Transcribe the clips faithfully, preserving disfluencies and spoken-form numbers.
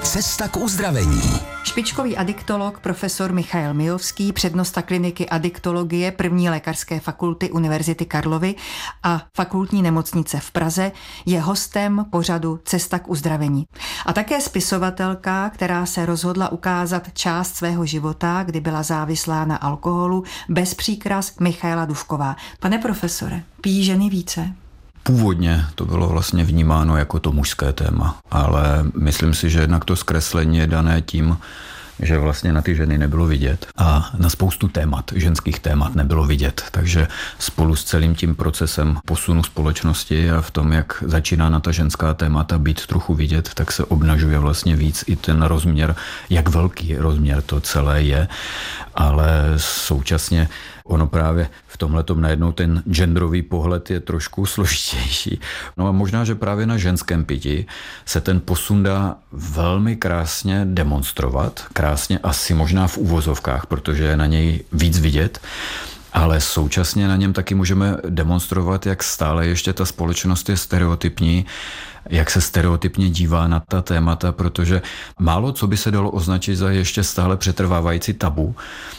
Cesta k uzdravení. Špičkový adiktolog profesor Michail Mijovský, přednosta kliniky adiktologie první lékařské fakulty Univerzity Karlovy a fakultní nemocnice v Praze, je hostem pořadu Cesta k uzdravení. A také spisovatelka, která se rozhodla ukázat část svého života, kdy byla závislá na alkoholu, bez příkras, Michaela Dufková. Pane profesore, pijí ženy více? Původně to bylo vlastně vnímáno jako to mužské téma, ale myslím si, že jednak to zkreslení je dané tím, že vlastně na ty ženy nebylo vidět a na spoustu témat, ženských témat nebylo vidět. Takže spolu s celým tím procesem posunu společnosti a v tom, jak začíná na ta ženská témata být trochu vidět, tak se obnažuje vlastně víc i ten rozměr, jak velký rozměr to celé je, ale současně ono právě v tomhletom najednou ten genderový pohled je trošku složitější. No a možná, že právě na ženském pití se ten posun dá velmi krásně demonstrovat, krásně asi možná v uvozovkách, protože je na něj víc vidět, ale současně na něm taky můžeme demonstrovat, jak stále ještě ta společnost je stereotypní, jak se stereotypně dívá na ta témata, protože málo co by se dalo označit za ještě stále přetrvávající tabu.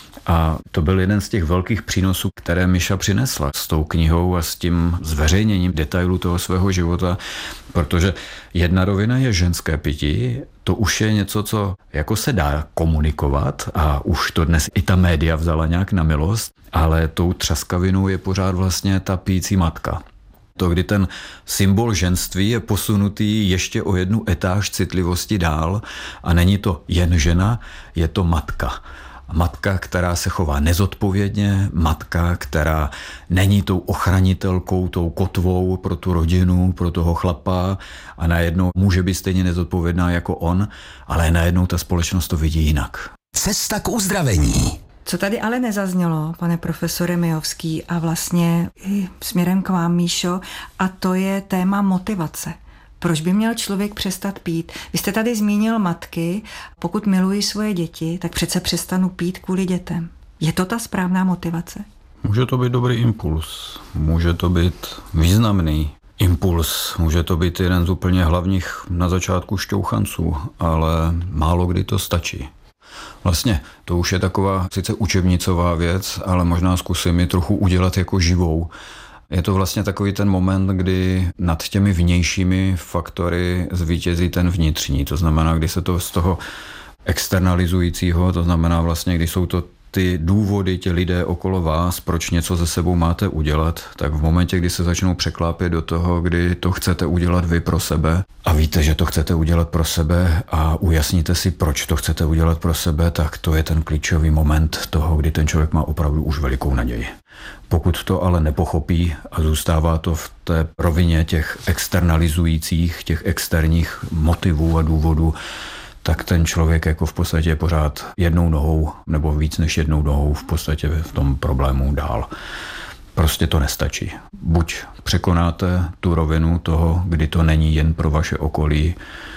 A to byl jeden z těch velkých přínosů, které Miša přinesla s tou knihou a s tím zveřejněním detailů toho svého života, protože jedna rovina je ženské pití, to už je něco, co jako se dá komunikovat a už to dnes i ta média vzala nějak na milost, ale tou třaskavinou je pořád vlastně ta pijící matka. To, kdy ten symbol ženství je posunutý ještě o jednu etáž citlivosti dál a není to jen žena, je to matka. Matka, která se chová nezodpovědně, matka, která není tou ochranitelkou, tou kotvou pro tu rodinu, pro toho chlapa a najednou může být stejně nezodpovědná jako on, ale najednou ta společnost to vidí jinak. Cesta k uzdravení. Co tady ale nezaznělo, pane profesore Mijovský, a vlastně i směrem k vám, Míšo, a to je téma motivace. Proč by měl člověk přestat pít? Vy jste tady zmínil matky, pokud miluji svoje děti, tak přece přestanu pít kvůli dětem. Je to ta správná motivace? Může to být dobrý impuls, může to být významný impuls, může to být jeden z úplně hlavních na začátku šťouchanců, ale málo kdy to stačí. Vlastně to už je taková sice učebnicová věc, ale možná zkusím ji trochu udělat jako živou. Je to vlastně takový ten moment, kdy nad těmi vnějšími faktory zvítězí ten vnitřní. To znamená, kdy se to z toho externalizujícího, to znamená vlastně, když jsou to ty důvody, ti lidé okolo vás, proč něco se sebou máte udělat, tak v momentě, kdy se začnou překlápět do toho, kdy to chcete udělat vy pro sebe a víte, že to chcete udělat pro sebe a ujasníte si, proč to chcete udělat pro sebe, tak to je ten klíčový moment toho, kdy ten člověk má opravdu už velikou naději. Pokud to ale nepochopí a zůstává to v té rovině těch externalizujících, těch externích motivů a důvodů, tak ten člověk jako v podstatě je pořád jednou nohou nebo víc než jednou nohou v podstatě v tom problému dál. Prostě to nestačí. Buď překonáte tu rovinu toho, kdy to není jen pro vaše okolí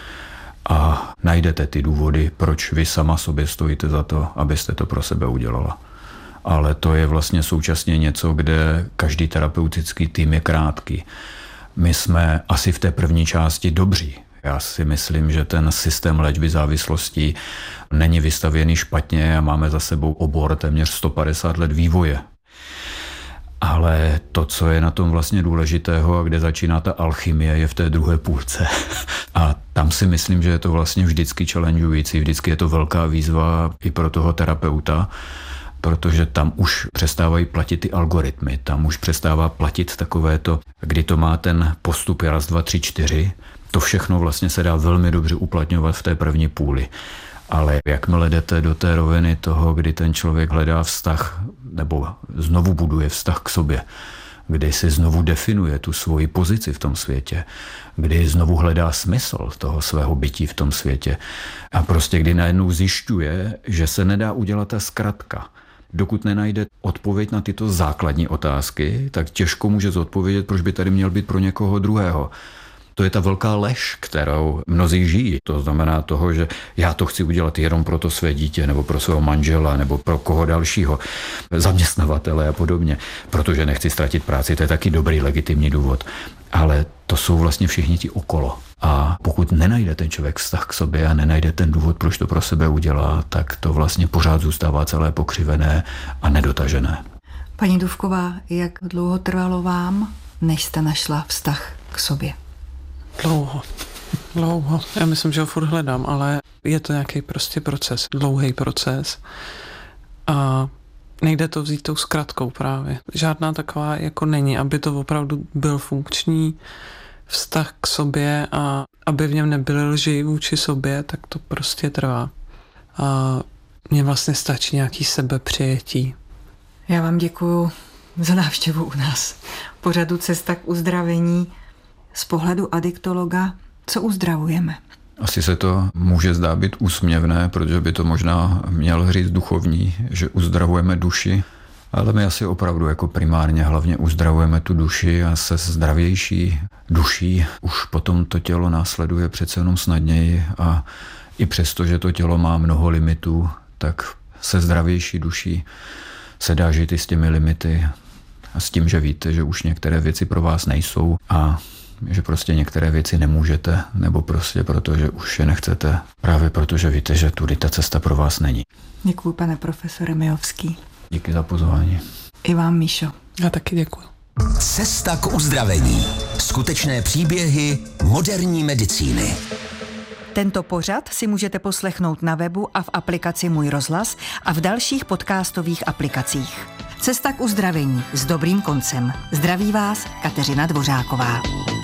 a najdete ty důvody, proč vy sama sobě stojíte za to, abyste to pro sebe udělala. Ale to je vlastně současně něco, kde každý terapeutický tým je krátký. My jsme asi v té první části dobří. Já si myslím, že ten systém léčby závislostí není vystavěný špatně a máme za sebou obor téměř sto padesát let vývoje. Ale to, co je na tom vlastně důležitého a kde začíná ta alchymie, je v té druhé půlce. A tam si myslím, že je to vlastně vždycky challengeující, vždycky je to velká výzva i pro toho terapeuta, protože tam už přestávají platit ty algoritmy, tam už přestává platit takové to, kdy to má ten postup raz, dva, tři, čtyři. To všechno vlastně se dá velmi dobře uplatňovat v té první půli. Ale jakmile jdete do té roviny toho, kdy ten člověk hledá vztah, nebo znovu buduje vztah k sobě, kdy si znovu definuje tu svoji pozici v tom světě, kdy znovu hledá smysl toho svého bytí v tom světě a prostě kdy najednou zjišťuje, že se nedá udělat ta zkratka. Dokud nenajde odpověď na tyto základní otázky, tak těžko může zodpovědět, proč by tady měl být pro někoho druhého. To je ta velká lež, kterou mnozí žijí. To znamená toho, že já to chci udělat jenom pro to své dítě, nebo pro svého manžela, nebo pro koho dalšího, zaměstnavatele a podobně, protože nechci ztratit práci, to je taky dobrý legitimní důvod. Ale to jsou vlastně všichni ti okolo. A pokud nenajde ten člověk vztah k sobě a nenajde ten důvod, proč to pro sebe udělá, tak to vlastně pořád zůstává celé pokřivené a nedotažené. Paní Dufková, jak dlouho trvalo vám, než jste našla vztah k sobě? Dlouho. Dlouho. Já myslím, že ho furt hledám, ale je to nějaký prostě proces, dlouhý proces. A nejde to vzít tou zkratkou právě. Žádná taková jako není, aby to opravdu byl funkční vztah k sobě a aby v něm nebyly lži vůči sobě, tak to prostě trvá. A mně vlastně stačí nějaký sebepřijetí. Já vám děkuju za návštěvu u nás. Pořadu Cesta k uzdravení. Z pohledu adiktologa, co uzdravujeme? Asi se to může zdát být úsměvné, protože by to možná měl říct duchovní, že uzdravujeme duši, ale my asi opravdu jako primárně hlavně uzdravujeme tu duši a se zdravější duší už potom to tělo následuje přece jenom snadněji a i přesto, že to tělo má mnoho limitů, tak se zdravější duší se dá žít i s těmi limity a s tím, že víte, že už některé věci pro vás nejsou a že prostě některé věci nemůžete, nebo prostě proto, že už je nechcete, právě protože víte, že tudy ta cesta pro vás není. Děkuji, pane profesore Mijovský. Díky za pozvání. I vám, Míšo. Já taky děkuji. Cesta k uzdravení. Skutečné příběhy moderní medicíny. Tento pořad si můžete poslechnout na webu a v aplikaci Můj rozhlas a v dalších podcastových aplikacích. Cesta k uzdravení s dobrým koncem. Zdraví vás Kateřina Dvořáková.